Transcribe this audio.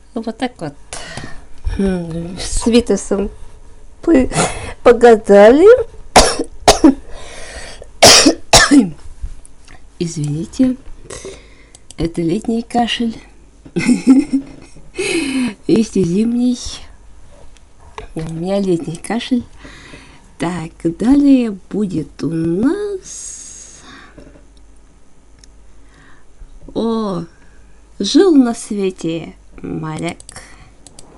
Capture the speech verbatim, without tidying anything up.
Вот так вот. С Витасом погадали. Извините, это летний кашель. Есть и зимний. У меня летний кашель. Так, далее будет у нас... О, жил на свете моряк.